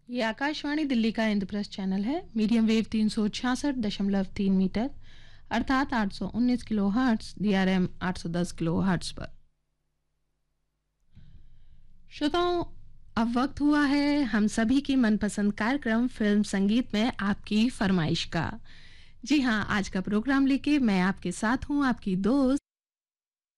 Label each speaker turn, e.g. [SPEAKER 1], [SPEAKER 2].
[SPEAKER 1] ये आकाशवाणी दिल्ली का इंद्रप्रस्थ चैनल है। मीडियम वेव 366.3 मीटर अर्थात 819 kilo hertz, DRM 810 kilo hertz पर। श्रोताओं, अब वक्त हुआ है हम सभी की मनपसंद कार्यक्रम फिल्म संगीत में आपकी फरमाइश का। जी हाँ, आज का प्रोग्राम लेके मैं आपके साथ हूँ, आपकी दोस्त